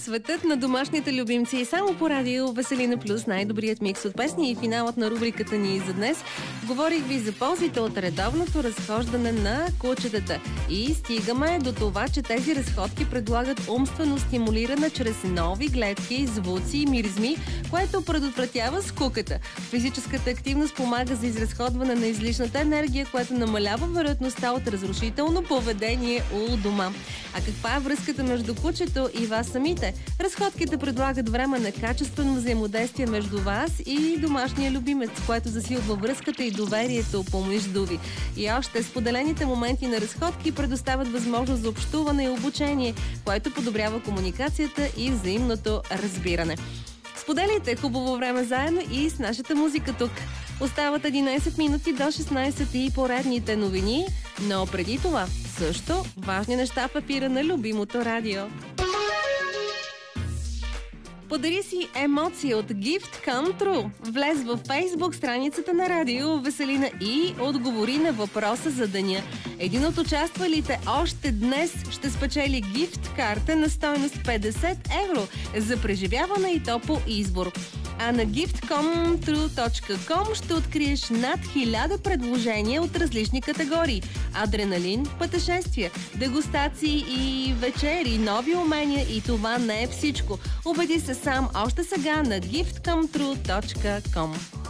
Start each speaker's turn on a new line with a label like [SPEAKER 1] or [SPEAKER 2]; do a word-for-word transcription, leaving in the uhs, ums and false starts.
[SPEAKER 1] Светът на домашните любимци и само по радио Веселина Плюс, най-добрият микс от песни и финалът на рубриката ни за днес. Говорих ви за ползите от редовното разхождане на кучетата. И стигаме до това, че тези разходки предлагат умствено стимулиране чрез нови гледки, звуци и миризми, което предотвратява скуката. Физическата активност помага за изразходване на излишната енергия, което намалява вероятността от разрушително поведение у дома. А каква е връзката между кучето и вас самите? Разходките предлагат време на качествено взаимодействие между вас и домашния любимец, което засилва връзката и доверието помежду ви. И още споделените моменти на разходки предоставят възможност за общуване и обучение, което подобрява комуникацията и взаимното разбиране. Споделяйте хубаво време заедно и с нашата музика тук. Остават единайсет минути до шестнайсет и поредните новини, но преди това също важни неща в ефира на любимото радио. Подари си емоция от Gift Come True. Влез във Facebook страницата на радио Веселина и отговори на въпроса за деня. Един от участвалите още днес ще спечели гифт карта на стойност петдесет евро за преживяване и то по избор. А на gift com true точка com ще откриеш над хиляда предложения от различни категории. Адреналин, пътешествия, дегустации и вечери, нови умения и това не е всичко. Убеди се сам още сега на gift com true точка com.